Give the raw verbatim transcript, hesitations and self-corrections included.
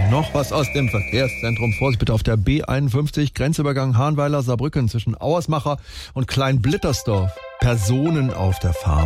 Noch was aus dem Verkehrszentrum. Vorsicht bitte auf der B einundfünfzig, Grenzübergang Hahnweiler-Saarbrücken zwischen Auersmacher und Kleinblittersdorf. Personen auf der Fahrbahn.